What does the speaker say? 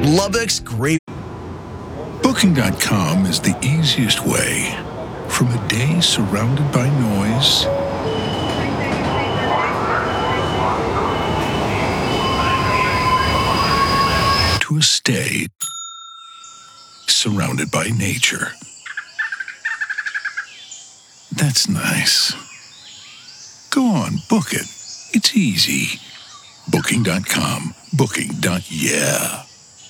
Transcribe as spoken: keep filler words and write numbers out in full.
Lubbock's great. Booking dot com is the easiest way from a day surrounded by noise to a stay surrounded by nature. That's nice. Go on, book it. It's easy. Booking dot com. Booking. Yeah.